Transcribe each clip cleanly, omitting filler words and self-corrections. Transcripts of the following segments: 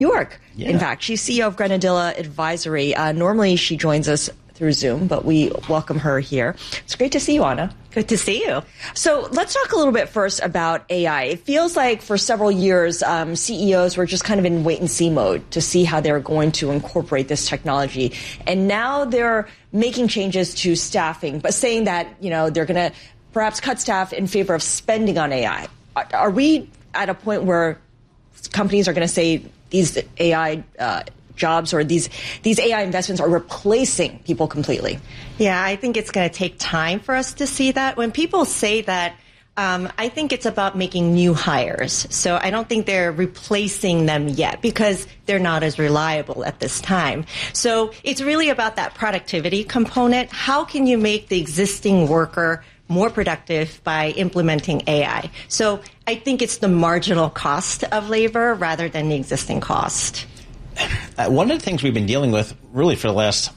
York. Yeah. In fact, she's CEO of Grenadilla Advisory. Normally, she joins us through Zoom, but we welcome her here. It's great to see you, Anna. Good to see you. So let's talk a little bit first about AI. It feels like for several years, CEOs were just kind of in wait-and-see mode to see how they're going to incorporate this technology. And now they're making changes to staffing, but saying that, they're going to perhaps cut staff in favor of spending on AI. Are we at a point where companies are going to say these AI jobs or these AI investments are replacing people completely? Yeah, I think it's going to take time for us to see that. When people say that, I think it's about making new hires. So I don't think they're replacing them yet because they're not as reliable at this time. So it's really about that productivity component. How can you make the existing worker more productive by implementing AI? So I think it's the marginal cost of labor rather than the existing cost. One of the things we've been dealing with really for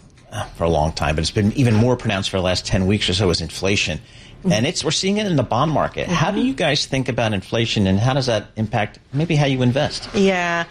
a long time, but it's been even more pronounced for the last 10 weeks or so, is inflation. And we're seeing it in the bond market. How do you guys think about inflation, and how does that impact maybe how you invest? Yeah.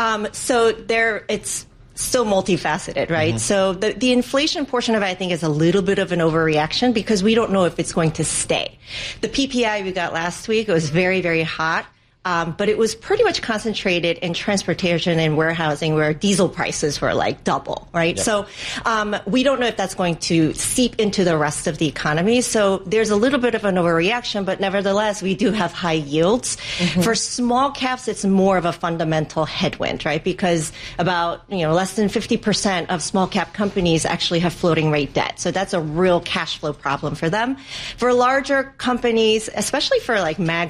So it's still multifaceted, right? So the inflation portion of it, I think, is a little bit of an overreaction because we don't know if it's going to stay. The PPI we got last week, it was very, very hot. But it was pretty much concentrated in transportation and warehousing where diesel prices were like double, right? Yep. So we don't know if that's going to seep into the rest of the economy. So there's a little bit of an overreaction, but nevertheless, we do have high yields. For small caps, it's more of a fundamental headwind, right? Because about less than 50% of small cap companies actually have floating rate debt. So that's a real cash flow problem for them. For larger companies, especially for like Mag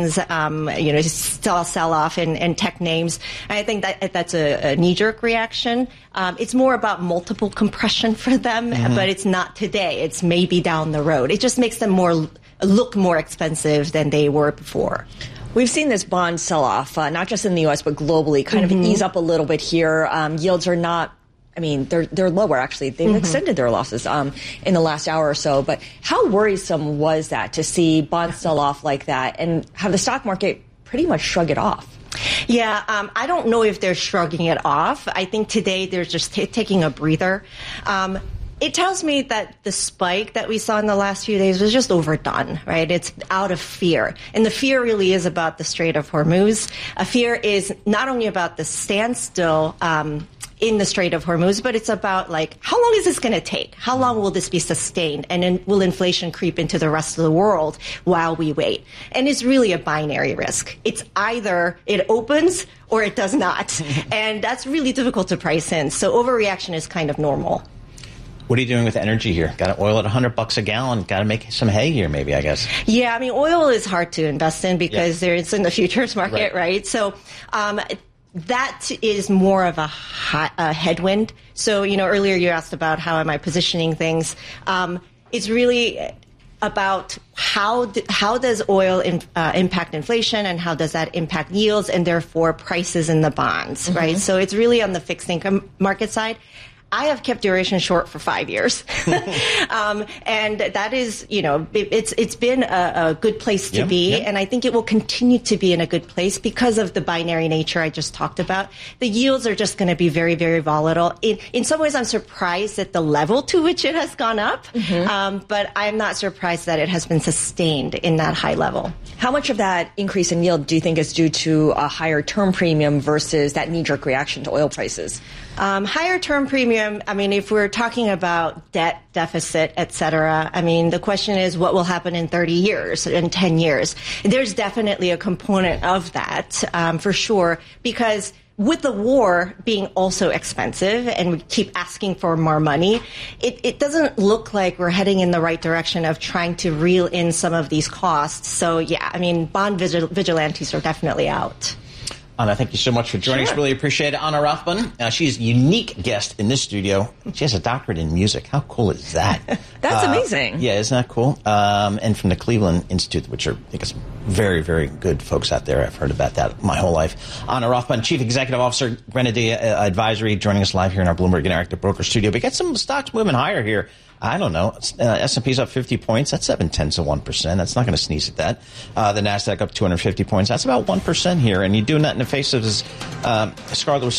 7s, sell off and tech names. I think that's a knee-jerk reaction. It's more about multiple compression for them, but it's not today. It's maybe down the road. It just makes them look more expensive than they were before. We've seen this bond sell-off, not just in the U.S., but globally, kind of ease up a little bit here. Yields are not, they're lower, actually. They've extended their losses in the last hour or so. But how worrisome was that to see bonds sell off like that and have the stock market pretty much shrug it off? Yeah, I don't know if they're shrugging it off. I think today they're just taking a breather. It tells me that the spike that we saw in the last few days was just overdone, right? It's out of fear. And the fear really is about the Strait of Hormuz. A fear is not only about the standstill in the Strait of Hormuz, but it's about how long is this going to take? How long will this be sustained? And then will inflation creep into the rest of the world while we wait? And it's really a binary risk. It's either it opens or it does not. And that's really difficult to price in. So overreaction is kind of normal. What are you doing with energy here? Got oil at $100 a gallon. Got to make some hay here, maybe, I guess. Yeah, oil is hard to invest in because it's in the futures market, right? So that is more of a headwind. So, earlier you asked about how am I positioning things. It's really about how does oil impact inflation and how does that impact yields and therefore prices in the bonds, right? So it's really on the fixed income market side. I have kept duration short for 5 years. And that is, it's been a good place to be. Yep. And I think it will continue to be in a good place because of the binary nature I just talked about. The yields are just going to be very, very volatile. In some ways, I'm surprised at the level to which it has gone up. But I'm not surprised that it has been sustained in that high level. How much of that increase in yield do you think is due to a higher term premium versus that knee-jerk reaction to oil prices? Higher term premium, if we're talking about debt deficit, et cetera, the question is what will happen in 30 years, in 10 years? There's definitely a component of that, for sure, because with the war being also expensive and we keep asking for more money, it doesn't look like we're heading in the right direction of trying to reel in some of these costs. So, bond vigilantes are definitely out. Anna, thank you so much for joining us. Really appreciate it. Anna Rothman, she's a unique guest in this studio. She has a doctorate in music. How cool is that? That's amazing. Yeah, isn't that cool? And from the Cleveland Institute, which I think is very, very good folks out there. I've heard about that my whole life. Anna Rothman, Chief Executive Officer, Grenadilla Advisory, joining us live here in our Bloomberg Interactive Broker studio. We got some stocks moving higher here. I don't know. S&P's up 50 points. That's 0.7 of 1%. That's not going to sneeze at that. The NASDAQ up 250 points. That's about 1% here. And you're doing that in the face of, as Scarlett was